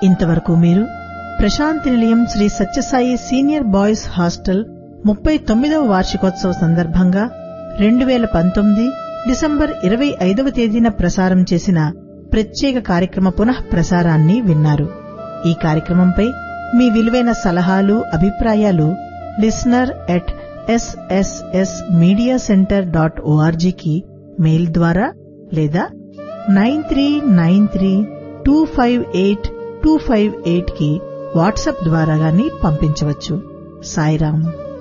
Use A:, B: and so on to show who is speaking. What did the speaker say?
A: ఇంతవరకు మీరు ప్రశాంతి నిలయం Shri Sathya Sai senior boys hostel 39వ వార్షికోత్సవ సందర్భంగా 2019 డిసెంబర్ 25వ తేదీన ప్రసారం చేసిన ప్రత్యేక కార్యక్రమ పునః ప్రసారాన్ని విన్నారు. ఈ కార్యక్రమంపై మీ విలువైన సలహాలు, అభిప్రాయాలు listener@sssmediacenter.org కి మెయిల్ ద్వారా లేదా 9393258258 కి వాట్సాప్ ద్వారా గాని పంపించవచ్చు. సాయిరాం.